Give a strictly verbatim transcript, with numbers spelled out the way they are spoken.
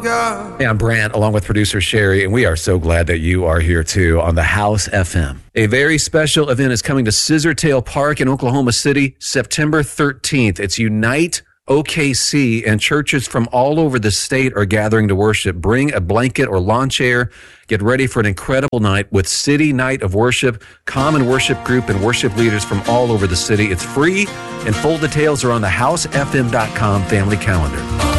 wonder. Hey, I'm Brant, along with producer Sherry, and we are so glad that you are here too on the House F M. A very special event is coming to Scissortail Park in Oklahoma City, September thirteenth. It's Unite O K C, and churches from all over the state are gathering to worship. Bring a blanket or lawn chair. Get ready for an incredible night with City Night of Worship, Common Worship Group, and worship leaders from all over the city. It's free, and full details are on the house f m dot com family calendar.